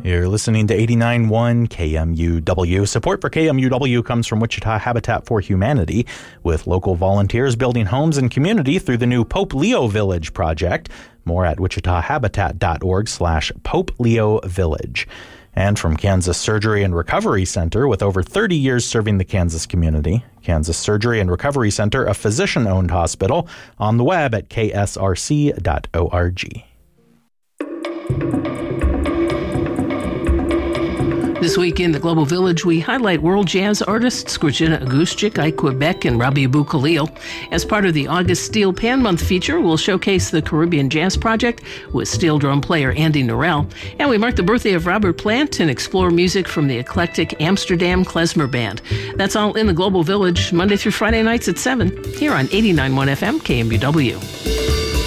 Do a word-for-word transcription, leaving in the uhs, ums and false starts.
You're listening to eighty-nine point one K M U W. Support for K M U W comes from Wichita Habitat for Humanity, with local volunteers building homes and community through the new Pope Leo Village project. More at wichitahabitat.org slash Pope Leo Village. And from Kansas Surgery and Recovery Center, with over thirty years serving the Kansas community. Kansas Surgery and Recovery Center, a physician-owned hospital, on the web at k s r c dot org. This week in the Global Village, we highlight world jazz artists Grzina Aguszczyk, Ike Beck, and Rabi Abou Khalil. As part of the August Steel Pan Month feature, we'll showcase the Caribbean Jazz Project with steel drum player Andy Norell. And we mark the birthday of Robert Plant and explore music from the eclectic Amsterdam Klezmer Band. That's all in the Global Village, Monday through Friday nights at seven, here on eighty-nine point one F M K M U W.